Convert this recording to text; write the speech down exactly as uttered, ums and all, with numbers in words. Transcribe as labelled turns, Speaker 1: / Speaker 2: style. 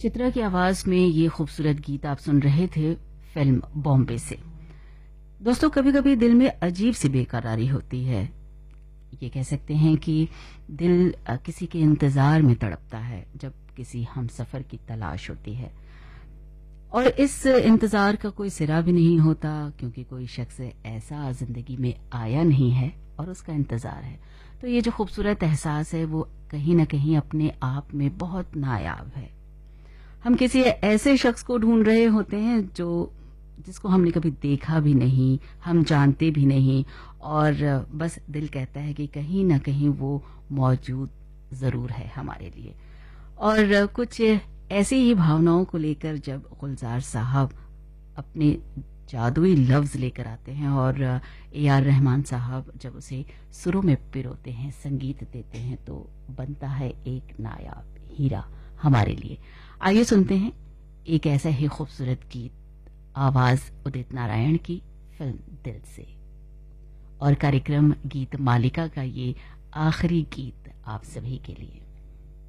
Speaker 1: चित्रा की आवाज में ये खूबसूरत गीत आप सुन रहे थे फिल्म बॉम्बे से। दोस्तों, कभी कभी दिल में अजीब सी बेकरारी होती है। ये कह सकते हैं कि दिल किसी के इंतजार में तड़पता है जब किसी हमसफर की तलाश होती है, और इस इंतजार का कोई सिरा भी नहीं होता, क्योंकि कोई शख्स ऐसा जिंदगी में आया नहीं है और उसका इंतजार है। तो ये जो खूबसूरत एहसास है वो कहीं ना कहीं अपने आप में बहुत नायाब है। हम किसी ऐसे शख्स को ढूंढ रहे होते हैं जो जिसको हमने कभी देखा भी नहीं, हम जानते भी नहीं, और बस दिल कहता है कि कहीं ना कहीं वो मौजूद जरूर है हमारे लिए। और कुछ ऐसी ही भावनाओं को लेकर जब गुलजार साहब अपने जादुई लफ्ज लेकर आते हैं और ए आर रहमान साहब जब उसे सुरों में पिरोते हैं, संगीत देते हैं, तो बनता है एक नायाब हीरा हमारे लिए। आइए सुनते हैं एक ऐसा ही खूबसूरत गीत, आवाज उदित नारायण की, फिल्म दिल से। और कार्यक्रम गीत मालिका का ये आखिरी गीत आप सभी के लिए।